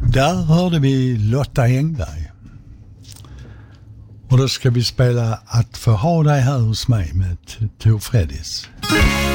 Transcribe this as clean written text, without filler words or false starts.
Där hörde vi Lotta Engberg. Och då ska vi spela Att få ha dig här hos mig med Tor Freddis.